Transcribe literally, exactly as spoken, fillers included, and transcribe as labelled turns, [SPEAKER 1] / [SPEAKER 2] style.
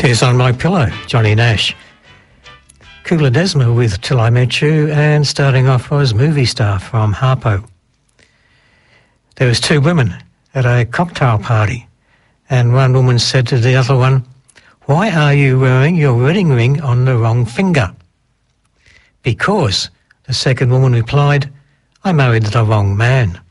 [SPEAKER 1] Tears on My Pillow, Johnny Nash. Kula Desma with Till I Met You, and starting off was Movie Star from Harpo. There was two women at a cocktail party, and one woman said to the other one, "Why are you wearing your wedding ring on the wrong finger?" "Because," the second woman replied, "I married the wrong man."